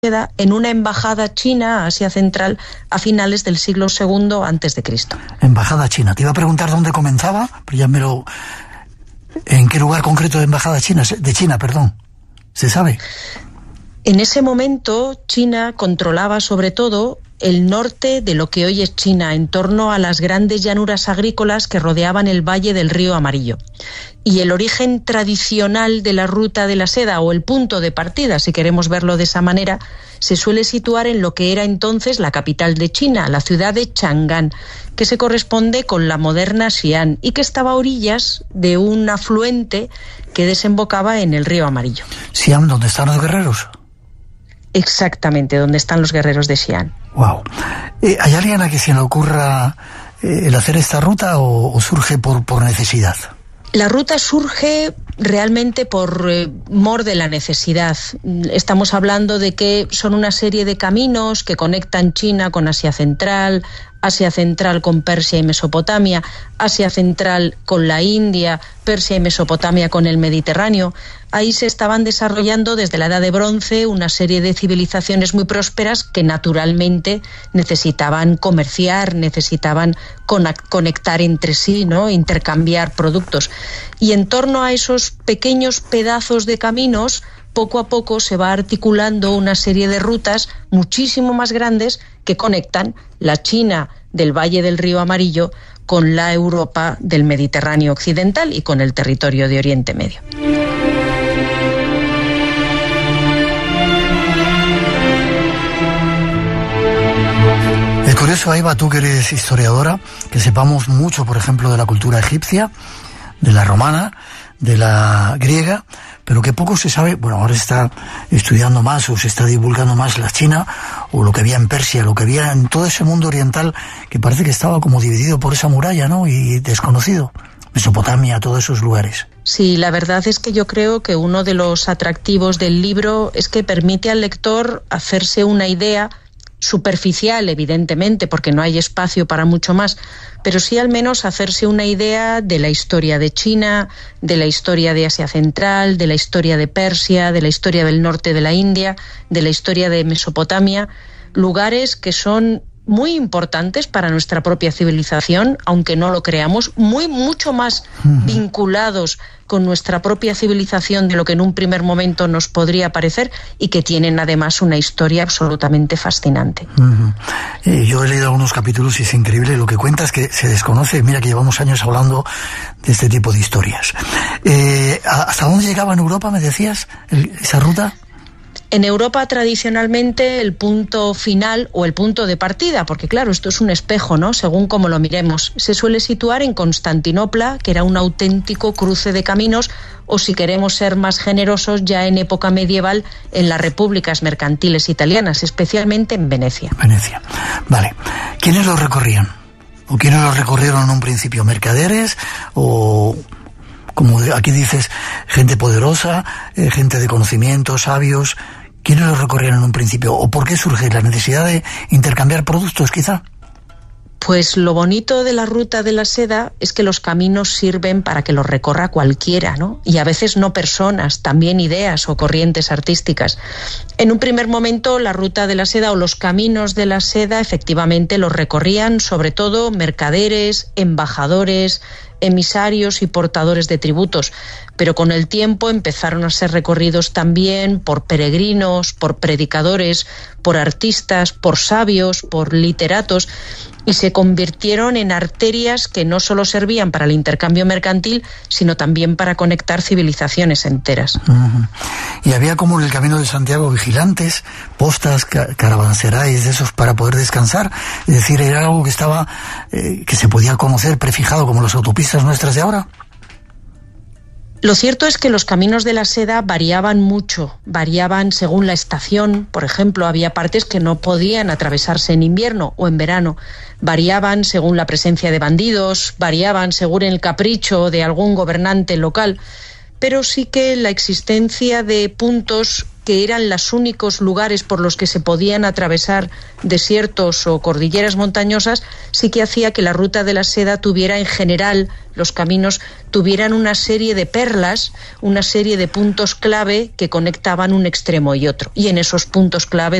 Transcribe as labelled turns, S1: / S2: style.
S1: en una embajada china a Asia Central a finales del siglo II a.C.
S2: Embajada china. Te iba a preguntar dónde comenzaba, pero ya me lo... ¿En qué lugar concreto de embajada china? De China, perdón. ¿Se sabe?
S1: En ese momento, China controlaba sobre todo el norte de lo que hoy es China, en torno a las grandes llanuras agrícolas que rodeaban el valle del río Amarillo. Y el origen tradicional de la ruta de la seda, o el punto de partida, si queremos verlo de esa manera, se suele situar en lo que era entonces la capital de China, la ciudad de Chang'an, que se corresponde con la moderna Xi'an y que estaba a orillas de un afluente que desembocaba en el río Amarillo.
S2: ¿Xi'an, donde están los guerreros?
S1: Exactamente, donde están los guerreros de Xi'an.
S2: Wow. ¿Hay alguien a que se le ocurra el hacer esta ruta o surge por necesidad?
S1: La ruta surge realmente por mor de la necesidad. Estamos hablando de que son una serie de caminos que conectan China con Asia Central con Persia y Mesopotamia, Asia Central con la India, Persia y Mesopotamia con el Mediterráneo. Ahí se estaban desarrollando desde la Edad de Bronce una serie de civilizaciones muy prósperas que naturalmente necesitaban comerciar, necesitaban conectar entre sí, ¿no? Intercambiar productos. Y en torno a esos pequeños pedazos de caminos, poco a poco se va articulando una serie de rutas muchísimo más grandes que conectan la China del Valle del Río Amarillo con la Europa del Mediterráneo occidental y con el territorio de Oriente Medio.
S2: Es curioso, Aiva, tú que eres historiadora, que sepamos mucho, por ejemplo, de la cultura egipcia, de la romana, de la griega, pero que poco se sabe. Bueno, ahora se está estudiando más o se está divulgando más la China, o lo que había en Persia, lo que había en todo ese mundo oriental que parece que estaba como dividido por esa muralla, ¿no? Y desconocido. Mesopotamia, todos esos lugares.
S1: Sí, la verdad es que yo creo que uno de los atractivos del libro es que permite al lector hacerse una idea superficial, evidentemente, porque no hay espacio para mucho más, pero sí al menos hacerse una idea de la historia de China, de la historia de Asia Central, de la historia de Persia, de la historia del norte de la India, de la historia de Mesopotamia, lugares que son muy importantes para nuestra propia civilización, aunque no lo creamos, mucho más vinculados con nuestra propia civilización de lo que en un primer momento nos podría parecer, y que tienen además una historia absolutamente fascinante.
S2: Yo he leído algunos capítulos y es increíble lo que cuentas, que se desconoce. Mira que llevamos años hablando de este tipo de historias. ¿Hasta dónde llegaba en Europa, me decías, esa ruta?
S1: En Europa, tradicionalmente, el punto final o el punto de partida, porque claro, esto es un espejo, ¿no? Según como lo miremos, se suele situar en Constantinopla, que era un auténtico cruce de caminos, o si queremos ser más generosos, ya en época medieval, en las repúblicas mercantiles italianas, especialmente en Venecia.
S2: Venecia. Vale. ¿Quiénes lo recorrían? ¿O quiénes lo recorrieron en un principio? ¿Mercaderes o...? Como aquí dices, gente poderosa, gente de conocimiento, sabios. ¿Quiénes lo recorrieron en un principio? ¿O por qué surge la necesidad de intercambiar productos, quizá?
S1: Pues lo bonito de la ruta de la seda es que los caminos sirven para que los recorra cualquiera, ¿no? Y a veces no personas, también ideas o corrientes artísticas. En un primer momento, la ruta de la seda o los caminos de la seda efectivamente los recorrían sobre todo mercaderes, embajadores, emisarios y portadores de tributos, pero con el tiempo empezaron a ser recorridos también por peregrinos, por predicadores, por artistas, por sabios, por literatos, y se convirtieron en arterias que no solo servían para el intercambio mercantil, sino también para conectar civilizaciones enteras.
S2: Y había como en el Camino de Santiago vigilantes, postas, caravanserais de esos para poder descansar. Es decir, era algo que estaba, que se podía conocer prefijado como las autopistas nuestras de ahora.
S1: Lo cierto es que los caminos de la seda variaban mucho, variaban según la estación. Por ejemplo, había partes que no podían atravesarse en invierno o en verano. Variaban según la presencia de bandidos, variaban según el capricho de algún gobernante local. Pero sí que la existencia de puntos que eran los únicos lugares por los que se podían atravesar desiertos o cordilleras montañosas, sí que hacía que la ruta de la seda tuviera, en general, los caminos tuvieran una serie de perlas, una serie de puntos clave que conectaban un extremo y otro. Y en esos puntos clave